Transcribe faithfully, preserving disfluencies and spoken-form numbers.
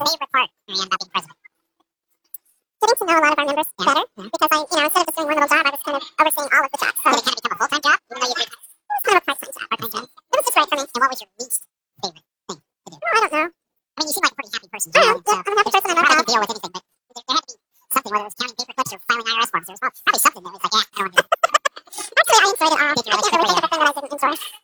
favorite part, Marianne, about being president? Getting to know a lot of our members yeah. better, yeah. because I, you know, instead of just doing one little job, I was kind of overseeing all of the jobs. So did it kind of become a full-time job, even though you did? It was kind of a part-time job. Part-time job. It was just right for me. And what was your least favorite thing to do? Oh, I don't know. I mean, you seem like a pretty happy person. I know. So I'm a happy person. I know how to deal with anything, but there, there had to be something, whether it was counting paper clips or filing I R S forms. There was probably something that was like, yeah, I don't want to do that. Actually, I enjoyed it all. I can't really think of a thing that I didn't enjoy.